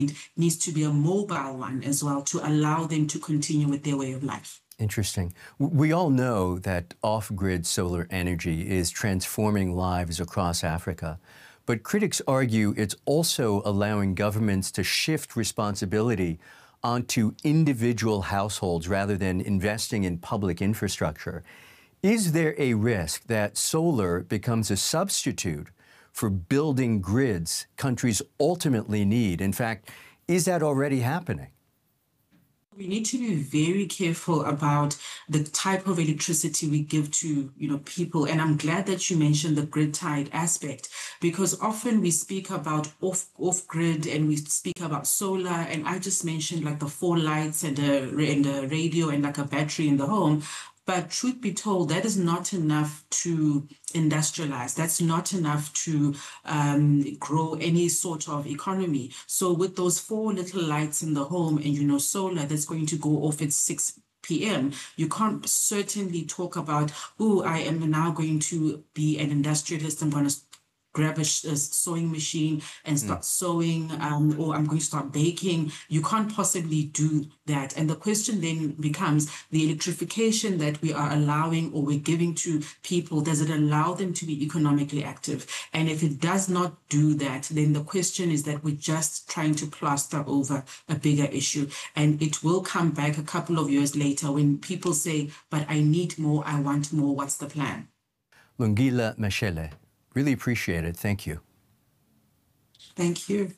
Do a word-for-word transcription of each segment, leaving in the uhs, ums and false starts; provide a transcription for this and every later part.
needs to be a mobile one as well to allow them to continue with their way of life. Interesting. We all know that off-grid solar energy is transforming lives across Africa, but critics argue it's also allowing governments to shift responsibility onto individual households rather than investing in public infrastructure. Is there a risk that solar becomes a substitute for building grids countries ultimately need? In fact, is that already happening? We need to be very careful about the type of electricity we give to, you know, people. And I'm glad that you mentioned the grid-tied aspect, because often we speak about off, off-grid and we speak about solar. And I just mentioned like the four lights and a, and a radio and like a battery in the home. But truth be told, that is not enough to industrialize. That's not enough to um, grow any sort of economy. So with those four little lights in the home and, you know, solar that's going to go off at six p m, you can't certainly talk about, oh, I am now going to be an industrialist. I'm going to grab a, a sewing machine and start mm. sewing, um, or I'm going to start baking. You can't possibly do that. And the question then becomes the electrification that we are allowing or we're giving to people, does it allow them to be economically active? And if it does not do that, then the question is that we're just trying to plaster over a bigger issue. And it will come back a couple of years later when people say, but I need more, I want more, what's the plan? Lungile Mashele. Really appreciate it. Thank you. Thank you.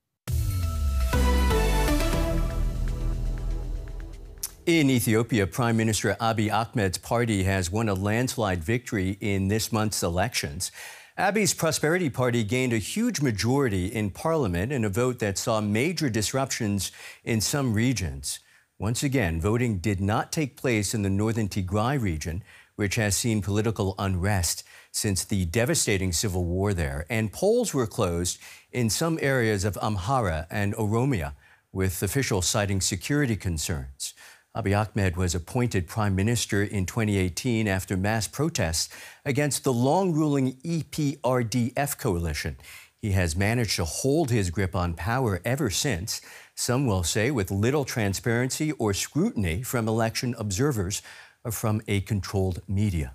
In Ethiopia, Prime Minister Abiy Ahmed's party has won a landslide victory in this month's elections. Abiy's Prosperity Party gained a huge majority in parliament in a vote that saw major disruptions in some regions. Once again, voting did not take place in the northern Tigray region, which has seen political unrest since the devastating civil war there, and polls were closed in some areas of Amhara and Oromia, with officials citing security concerns. Abiy Ahmed was appointed prime minister in twenty eighteen after mass protests against the long-ruling E P R D F coalition. He has managed to hold his grip on power ever since, some will say with little transparency or scrutiny from election observers or from a controlled media.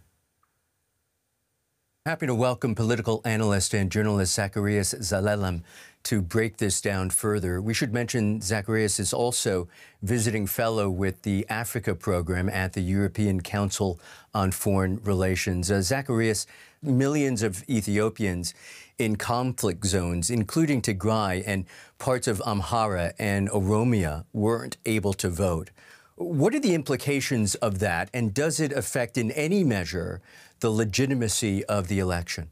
Happy to welcome political analyst and journalist Zacharias Zelalem to break this down further. We should mention Zacharias is also visiting fellow with the Africa program at the European Council on Foreign Relations. Uh, Zacharias, millions of Ethiopians in conflict zones, including Tigray and parts of Amhara and Oromia, weren't able to vote. What are the implications of that, and does it affect in any measure the legitimacy of the election?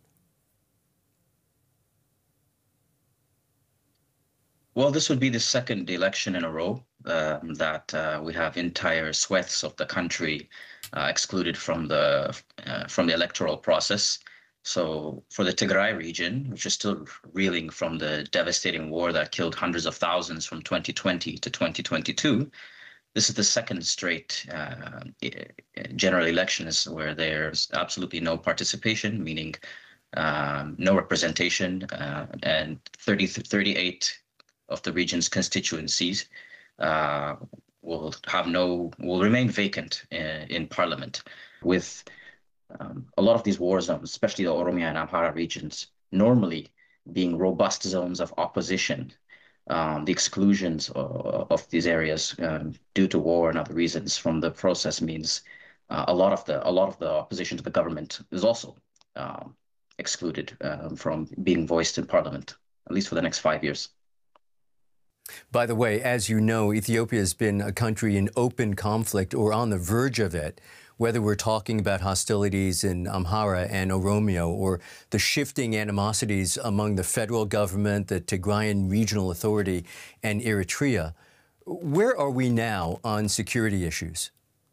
Well, this would be the second election in a row um, that uh, we have entire swaths of the country uh, excluded from the uh, from the electoral process. So for the Tigray region, which is still reeling from the devastating war that killed hundreds of thousands from twenty twenty to twenty twenty-two, this is the second straight uh, general elections where there's absolutely no participation, meaning um, no representation, uh, and thirty, thirty-eight of the region's constituencies uh, will have no, will remain vacant in, in parliament. With um, a lot of these war zones, especially the Oromia and Amhara regions, normally being robust zones of opposition. Um, the exclusions of, of these areas um, due to war and other reasons from the process means uh, a lot of the a lot of the opposition to the government is also um, excluded um, from being voiced in parliament, at least for the next five years. By the way, as you know, Ethiopia has been a country in open conflict or on the verge of it, whether we're talking about hostilities in Amhara and Oromia or the shifting animosities among the federal government, the Tigrayan Regional Authority, and Eritrea. Where are we now on security issues?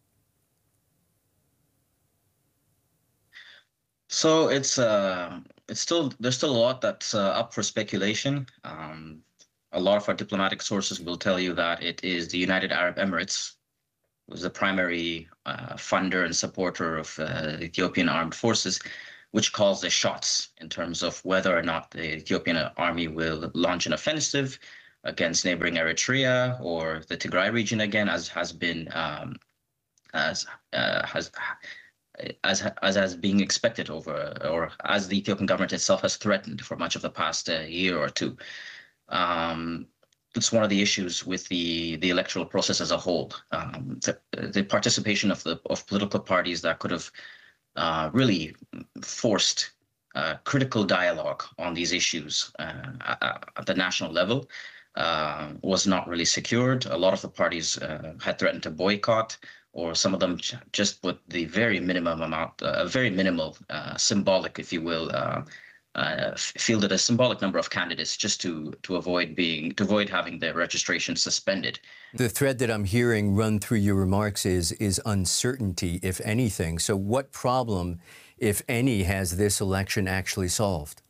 So it's uh, it's still there's still a lot that's uh, up for speculation. Um, a lot of our diplomatic sources will tell you that it is the United Arab Emirates was the primary uh, funder and supporter of uh, the Ethiopian armed forces, which calls the shots in terms of whether or not the Ethiopian army will launch an offensive against neighboring Eritrea or the Tigray region again, as has been um, as uh, has as as as being expected over, or as the Ethiopian government itself has threatened for much of the past uh, year or two. Um, it's one of the issues with the the electoral process as a whole. Um, the, the participation of the of political parties that could have uh, really forced uh, critical dialogue on these issues uh, at, at the national level uh, was not really secured. A lot of the parties uh, had threatened to boycott, or some of them just put the very minimum amount, a uh, very minimal, uh, symbolic, if you will, uh, uh, fielded a symbolic number of candidates just to to avoid being to avoid having their registration suspended. The thread that I'm hearing run through your remarks is is uncertainty, if anything. So, what problem, if any, has this election actually solved?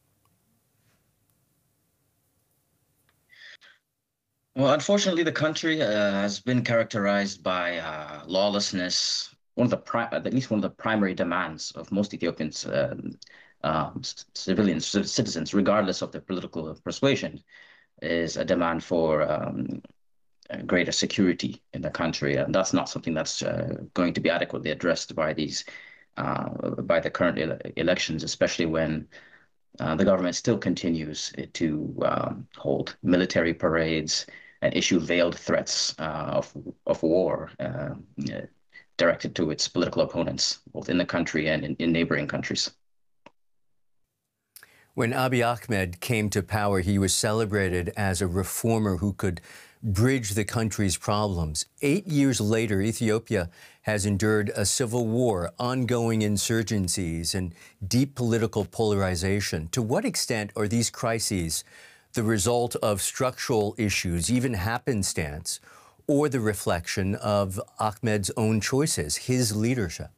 Well, unfortunately, the country uh, has been characterized by uh, lawlessness. One of the pri- at least one of the primary demands of most Ethiopians, um, um, civilians, citizens, regardless of their political persuasion, is a demand for um, greater security in the country, and that's not something that's uh, going to be adequately addressed by these uh, by the current ele elections, especially when uh, the government still continues to um, hold military parades and issue veiled threats uh, of of war uh, directed to its political opponents, both in the country and in, in neighboring countries. When Abiy Ahmed came to power, he was celebrated as a reformer who could bridge the country's problems. Eight years later, Ethiopia has endured a civil war, ongoing insurgencies, and deep political polarization. To what extent are these crises the result of structural issues, even happenstance, or the reflection of Ahmed's own choices, his leadership?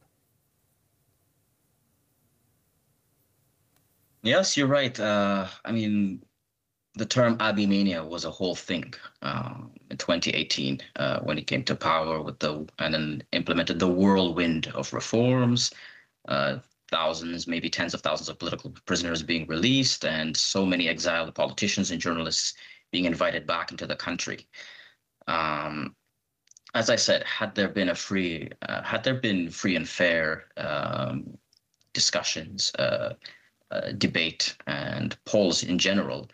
Yes, you're right. Uh, I mean, the term Abiy Mania was a whole thing uh, in twenty eighteen uh, when he came to power with the and then implemented the whirlwind of reforms, uh, thousands, maybe tens of thousands of political prisoners being released, and so many exiled politicians and journalists being invited back into the country. Um, as I said, had there been a free, uh, had there been free and fair um, discussions, uh, uh, debate, and polls in general,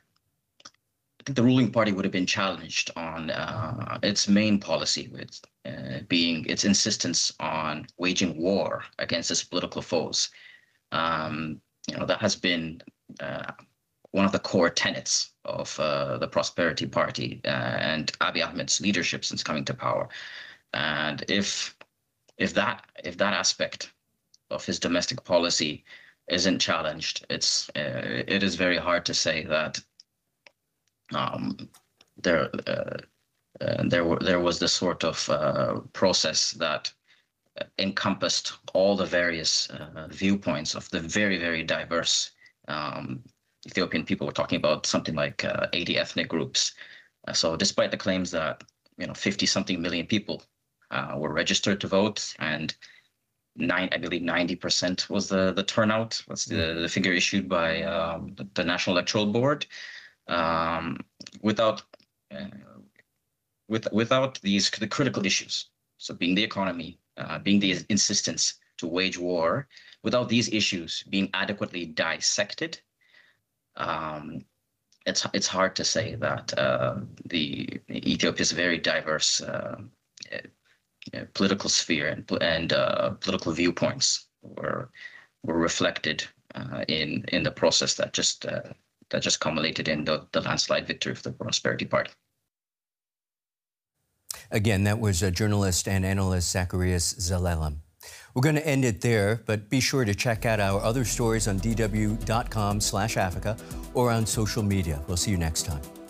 I think the ruling party would have been challenged on uh, its main policy, with uh, being its insistence on waging war against its political foes. Um, you know, that has been uh, one of the core tenets of uh, the Prosperity Party uh, and Abiy Ahmed's leadership since coming to power. And if if that if that aspect of his domestic policy isn't challenged, it's uh, it is very hard to say that um, there uh, uh, there were there was this sort of uh, process that encompassed all the various uh, viewpoints of the very very diverse um, Ethiopian people. We're talking about something like uh, eighty ethnic groups. Uh, so despite the claims that, you know, fifty something million people uh, were registered to vote, and nine, I believe ninety percent was the, the turnout. That's the, the figure issued by um, the, the National Electoral Board. Um, without uh, with, without these the critical issues, so being the economy, uh, being the insistence to wage war, without these issues being adequately dissected, Um, it's it's hard to say that uh, the Ethiopia's very diverse uh, uh, political sphere and and uh, political viewpoints were were reflected uh, in in the process that just uh, that just culminated in the, the landslide victory of the Prosperity Party. Again, that was a journalist and analyst Zacharias Zelalem. We're going to end it there, but be sure to check out our other stories on D W dot com slash Africa or on social media. We'll see you next time.